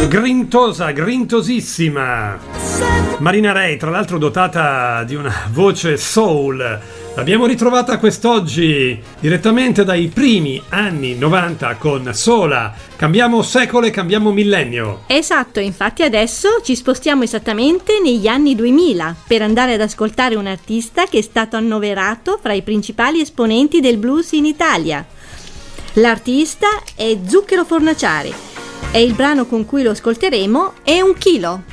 Grintosa, grintosissima Marina Ray, tra l'altro dotata di una voce soul. L'abbiamo ritrovata quest'oggi direttamente dai primi anni 90 con Sola. Cambiamo secolo e cambiamo millennio. Esatto, infatti adesso ci spostiamo esattamente negli anni 2000 per andare ad ascoltare un artista che è stato annoverato fra i principali esponenti del blues in Italia. L'artista è Zucchero Fornaciari e il brano con cui lo ascolteremo è Un chilo.